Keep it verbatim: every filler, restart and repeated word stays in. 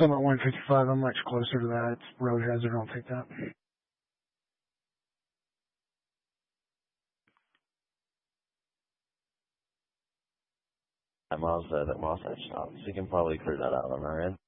So I'm at one fifty-five. I'm much closer to that. It's road hazard. I'll take that. I'm all set. I'm all set, Sean. So you can probably clear that out on our end.